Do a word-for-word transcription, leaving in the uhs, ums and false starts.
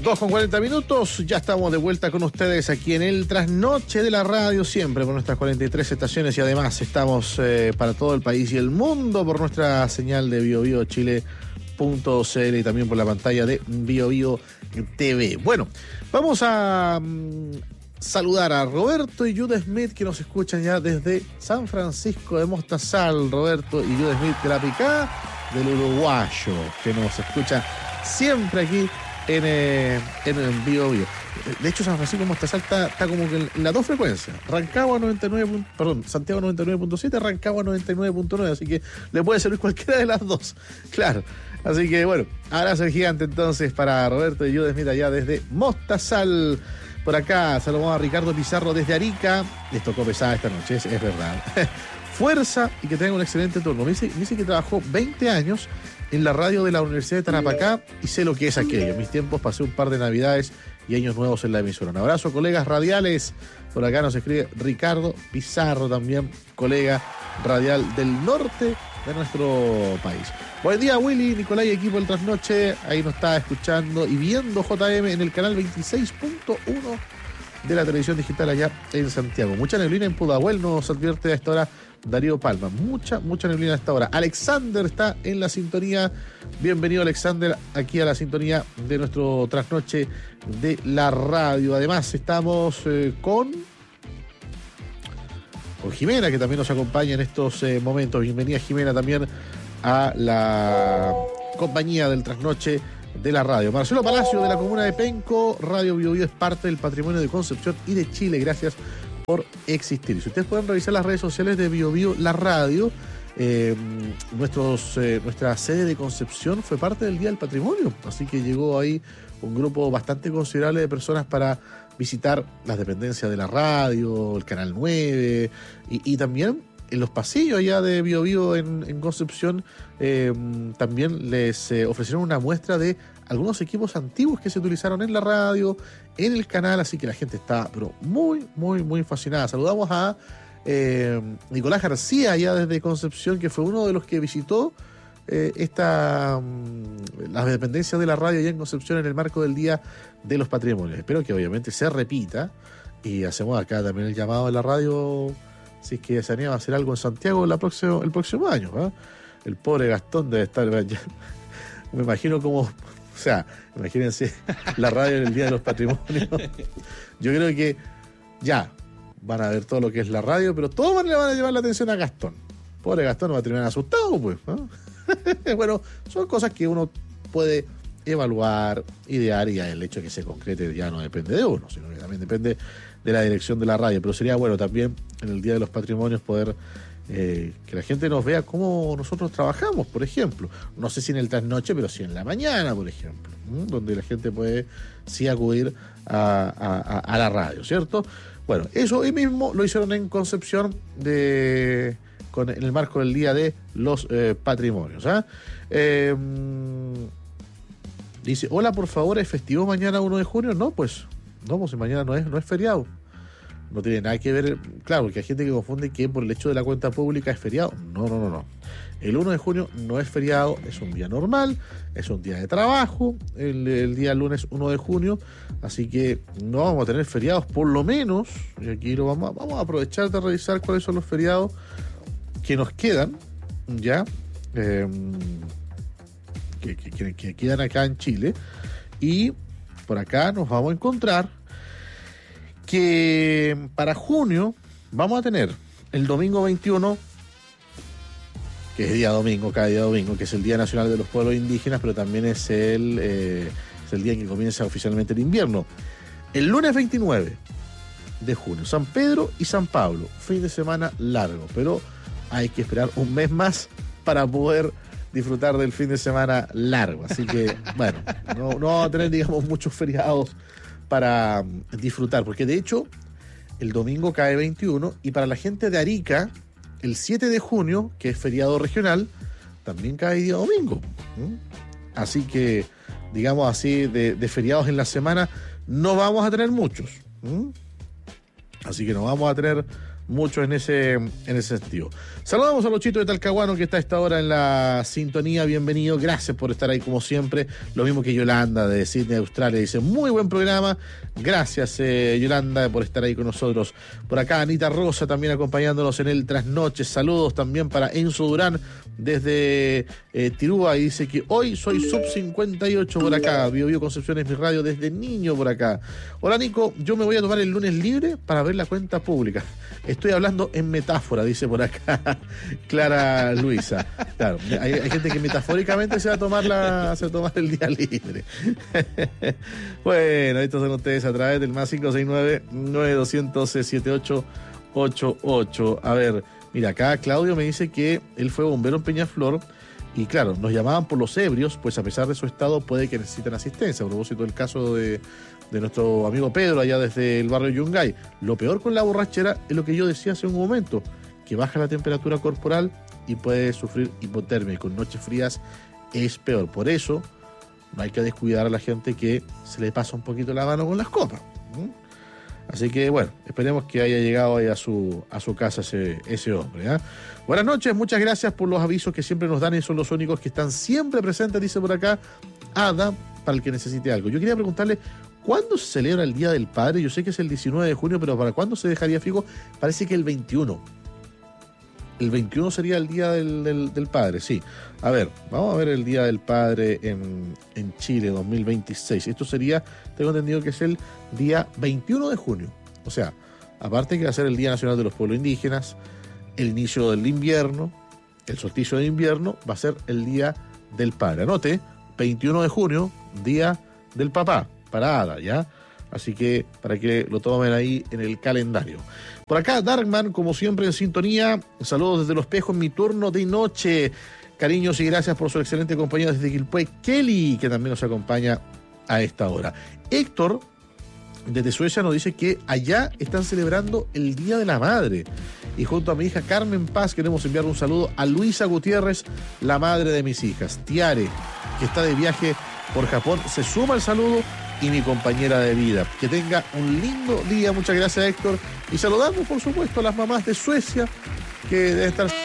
dos con cuarenta minutos, ya estamos de vuelta con ustedes aquí en el Trasnoche de la Radio, siempre por nuestras cuarenta y tres estaciones y además estamos eh, para todo el país y el mundo por nuestra señal de bio bio chile punto c l y también por la pantalla de BioBio T V. Bueno, vamos a um, saludar a Roberto y Jude Smith que nos escuchan ya desde San Francisco de Mostazal. Roberto y Jude Smith de la picada del uruguayo que nos escucha siempre aquí en, eh, en el BioBio. De hecho, San Francisco de Mostazal está, está como que en las dos frecuencias. Rancagua noventa y nueve, perdón, Santiago noventa y nueve punto siete, Rancagua noventa y nueve punto nueve, así que le puede servir cualquiera de las dos. Claro. Así que bueno, abrazo el gigante entonces para Roberto y Jude Smith allá desde Mostazal. Por acá saludamos a Ricardo Pizarro desde Arica. Les tocó pesada esta noche, es, es verdad. Fuerza y que tenga un excelente turno. Me dice, me dice que trabajó veinte años en la radio de la Universidad de Tarapacá y sé lo que es aquello. En mis tiempos pasé un par de navidades y años nuevos en la emisora. Un abrazo, colegas radiales. Por acá nos escribe Ricardo Pizarro, también colega radial del norte de nuestro país. Buen día, Willy, Nicolás y equipo del Trasnoche. Ahí nos está escuchando y viendo J M en el canal veintiséis punto uno de la televisión digital allá en Santiago. Mucha neblina en Pudahuel, nos advierte a esta hora Darío Palma. Mucha, mucha neblina a esta hora. Alexander está en la sintonía. Bienvenido, Alexander, aquí a la sintonía de nuestro Trasnoche de la radio. Además, estamos eh, con... con Jimena, que también nos acompaña en estos eh, momentos. Bienvenida, Jimena, también a la compañía del Trasnoche de la radio. Marcelo Palacio, de la comuna de Penco. Radio BioBio es parte del patrimonio de Concepción y de Chile. Gracias por existir. Si ustedes pueden revisar las redes sociales de BioBio, la radio, eh, nuestros, eh, nuestra sede de Concepción fue parte del Día del Patrimonio. Así que llegó ahí un grupo bastante considerable de personas para visitar las dependencias de la radio, el Canal nueve y, y también en los pasillos allá de BioBio en, en Concepción eh, también les eh, ofrecieron una muestra de algunos equipos antiguos que se utilizaron en la radio, en el canal, así que la gente está pero muy, muy, muy fascinada. Saludamos a eh, Nicolás García allá desde Concepción, que fue uno de los que visitó eh, esta um, las dependencias de la radio allá en Concepción en el marco del Día de los Patrimonios. Espero que obviamente se repita y hacemos acá también el llamado de la radio si es que se anima a hacer algo en Santiago la próximo, el próximo año, ¿eh? El pobre Gastón debe estar ya, me imagino como, o sea, imagínense la radio en el Día de los Patrimonios. Yo creo que ya van a ver todo lo que es la radio, pero todos le van a llevar la atención a Gastón. Pobre Gastón va a terminar asustado, pues, ¿no? Bueno, son cosas que uno puede evaluar, idear, y el hecho de que se concrete ya no depende de uno, sino que también depende de la dirección de la radio. Pero sería bueno también en el Día de los Patrimonios poder eh, que la gente nos vea cómo nosotros trabajamos, por ejemplo. No sé si en el trasnoche, pero sí en la mañana, por ejemplo, ¿m? Donde la gente puede sí acudir a, a, a la radio, ¿cierto? Bueno, eso hoy mismo lo hicieron en Concepción de... Con, en el marco del Día de los eh, Patrimonios. ¿eh? Eh, dice, hola, por favor, ¿es festivo mañana uno de junio? No, pues, no, pues mañana no es, no es feriado. No tiene nada que ver, claro, porque hay gente que confunde que por el hecho de la cuenta pública es feriado. No, no, no, no. El uno de junio no es feriado, es un día normal, es un día de trabajo, el, el día lunes uno de junio, así que no vamos a tener feriados, por lo menos, y aquí lo vamos a, vamos a aprovechar de revisar cuáles son los feriados que nos quedan, ya, eh, que, que, que quedan acá en Chile, y por acá nos vamos a encontrar que para junio vamos a tener el domingo veintiuno, que es día domingo, cada día domingo, que es el Día Nacional de los Pueblos Indígenas, pero también es el, eh, es el día en que comienza oficialmente el invierno. El lunes veintinueve de junio, San Pedro y San Pablo, fin de semana largo, pero hay que esperar un mes más para poder disfrutar del fin de semana largo. Así que, bueno, no, no vamos a tener, digamos, muchos feriados para disfrutar, porque de hecho el domingo cae veintiuno y para la gente de Arica el siete de junio, que es feriado regional, también cae día domingo. ¿Mm? Así que, digamos así, de, de feriados en la semana no vamos a tener muchos. ¿Mm? Así que no vamos a tener mucho en ese, en ese sentido. Saludamos a Luchito de Talcahuano, que está a esta hora en la sintonía. Bienvenido, gracias por estar ahí como siempre. Lo mismo que Yolanda de Sydney, Australia, dice, muy buen programa. Gracias, eh, Yolanda, por estar ahí con nosotros. Por acá, Anita Rosa también acompañándonos en el Trasnoche. Saludos también para Enzo Durán desde eh, Tirúa, y dice que hoy soy sub cincuenta y ocho por acá. Bio Bio Concepción es mi radio desde niño por acá. Hola, Nico, yo me voy a tomar el lunes libre para ver la cuenta pública. Estoy hablando en metáfora, dice por acá Clara Luisa. Claro, hay, hay gente que metafóricamente se va a tomar la, se va a tomar el día libre. Bueno, estos son ustedes a través del más cinco seis nueve, nueve dos cero cero, siete ocho ocho ocho. A ver, mira, acá Claudio me dice que él fue bombero en Peñaflor y claro, nos llamaban por los ebrios, pues a pesar de su estado puede que necesiten asistencia. A propósito del caso de, de nuestro amigo Pedro allá desde el barrio Yungay. Lo peor con la borrachera es lo que yo decía hace un momento, que baja la temperatura corporal y puede sufrir hipotermia, y con noches frías es peor. Por eso no hay que descuidar a la gente que se le pasa un poquito la mano con las copas. ¿Mm? Así que bueno, esperemos que haya llegado ahí a su, a su casa ese, ese hombre, ¿eh? Buenas noches, muchas gracias por los avisos que siempre nos dan, y son los únicos que están siempre presentes, dice por acá Ada, para el que necesite algo. Yo quería preguntarle, ¿cuándo se celebra el Día del Padre? Yo sé que es el diecinueve de junio, pero ¿para cuándo se dejaría fijo? Parece que el veintiuno. El veintiuno sería el Día del, del, del Padre, sí. A ver, vamos a ver el Día del Padre en, en Chile dos mil veintiséis. Esto sería, tengo entendido que es el día veintiuno de junio. O sea, aparte que va a ser el Día Nacional de los Pueblos Indígenas, el inicio del invierno, el solsticio de invierno, va a ser el Día del Padre. Anote, veintiuno de junio, Día del Papá, para Ada, ¿ya? Así que para que lo tomen ahí en el calendario. Por acá, Darkman, como siempre en sintonía. Saludos desde Los Pejos, en mi turno de noche. Cariños y gracias por su excelente compañía desde Quilpué. Kelly, que también nos acompaña a esta hora. Héctor, desde Suecia, nos dice que allá están celebrando el Día de la Madre. Y junto a mi hija Carmen Paz queremos enviar un saludo a Luisa Gutiérrez, la madre de mis hijas. Tiare, que está de viaje por Japón, se suma al saludo, y mi compañera de vida. Que tenga un lindo día. Muchas gracias, Héctor. Y saludamos, por supuesto, a las mamás de Suecia, que deben estar